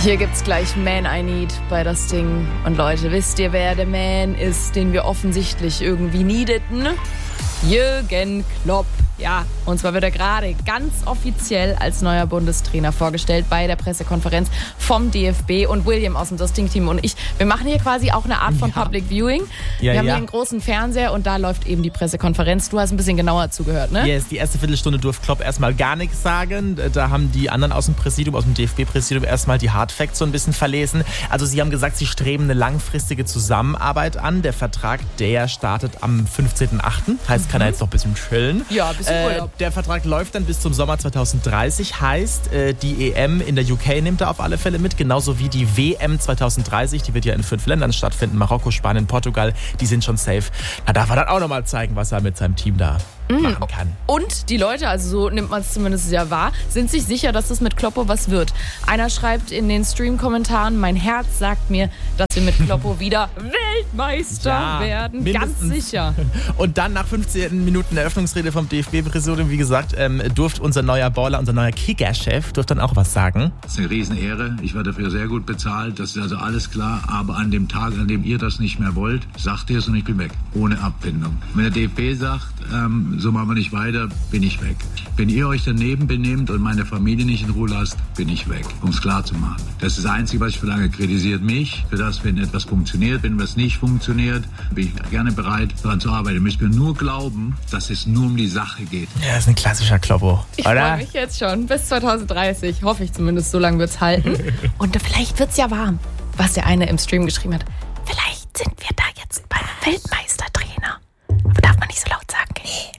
Hier gibt's gleich Man I Need bei das Ding. Und Leute, wisst ihr, wer der Man ist, den wir offensichtlich irgendwie needeten? Jürgen Klopp. Ja, und zwar wird er gerade ganz offiziell als neuer Bundestrainer vorgestellt bei der Pressekonferenz vom DFB. Und William aus dem Dosting-Team und ich, wir machen hier quasi auch eine Art von Public Viewing. Wir haben hier einen großen Fernseher und da läuft eben die Pressekonferenz. Du hast ein bisschen genauer zugehört, ne? Yes, die erste Viertelstunde durfte Klopp erstmal gar nichts sagen. Da haben die anderen aus dem Präsidium, aus dem DFB-Präsidium erstmal die Hardfacts so ein bisschen verlesen. Also sie haben gesagt, sie streben eine langfristige Zusammenarbeit an. Der Vertrag, der startet am 15.08. Heißt, kann er jetzt noch ein bisschen chillen. Ja, ein bisschen Urlaub. Der Vertrag läuft dann bis zum Sommer 2030. Heißt, die EM in der UK nimmt er auf alle Fälle mit. Genauso wie die WM 2030. Die wird ja in 5 Ländern stattfinden. Marokko, Spanien, Portugal. Die sind schon safe. Da darf er dann auch nochmal zeigen, was er mit seinem Team da machen kann. Und die Leute, also so nimmt man es zumindest ja wahr, sind sich sicher, dass es mit Kloppo was wird. Einer schreibt in den Stream-Kommentaren, mein Herz sagt mir, dass wir mit Kloppo wieder Weltmeister werden. Mindestens. Ganz sicher. Und dann nach 15 Minuten Eröffnungsrede vom DFB-Präsidium, wie gesagt, durfte unser neuer Baller, unser neuer Kicker-Chef, durfte dann auch was sagen. Das ist eine Riesenehre. Ich war dafür sehr gut bezahlt. Das ist also alles klar. Aber an dem Tag, an dem ihr das nicht mehr wollt, sagt ihr es und ich bin weg. Ohne Abfindung. Wenn der DFB sagt, so machen wir nicht weiter, bin ich weg. Wenn ihr euch daneben benehmt und meine Familie nicht in Ruhe lasst, bin ich weg. Um es klar zu machen. Das ist das Einzige, was ich verlange. Kritisiert mich für das, wenn etwas funktioniert. Wenn was nicht funktioniert, bin ich gerne bereit, daran zu arbeiten. Ihr müsst mir nur glauben, dass es nur um die Sache geht. Ja, das ist ein klassischer Kloppo. Ich freue mich jetzt schon. Bis 2030. Hoffe ich zumindest. So lange wird es halten. Und vielleicht wird es ja warm. Was der eine im Stream geschrieben hat. Vielleicht sind wir da jetzt bei einem Weltmeistertrainer. Aber darf man nicht so laut sagen.